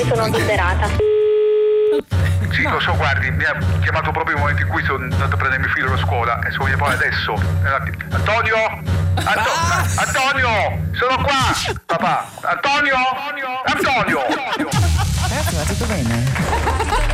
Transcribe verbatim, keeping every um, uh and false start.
quindi sono adoperata. Sì, lo so, guardi, mi ha chiamato proprio il momento in cui sono andato a prendere mio figlio da scuola e so, poi adesso. Antonio? Anto- Antonio! Sono qua! Papà! Antonio! Antonio! Antonio! Ragazzi, va tutto bene?